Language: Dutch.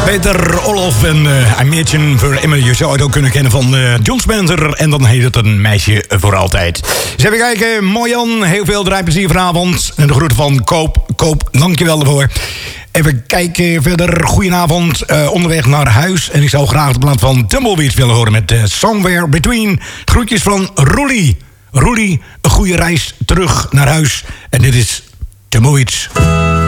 Peter Olof en I Imagine voor Emma. Je zou het ook kunnen kennen van John Spencer. En dan heet het Een meisje voor altijd. Dus even kijken. Marjan, heel veel draaiplezier vanavond. En de groeten van Koop, dankjewel ervoor. Even kijken verder. Goedenavond, onderweg naar huis. En ik zou graag de plaat van Tumbleweed willen horen met Somewhere Between. Groetjes van Roelie. Roelie, een goede reis terug naar huis. En dit is Tumbleweed.